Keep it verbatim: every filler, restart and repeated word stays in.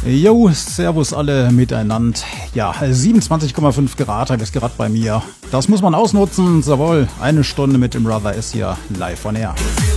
Jo, servus alle miteinander. Ja, siebenundzwanzig Komma fünf Grad habe ich gerade bei mir. Das muss man ausnutzen. Jawohl, eine Stunde mit dem Brother ist hier live on air.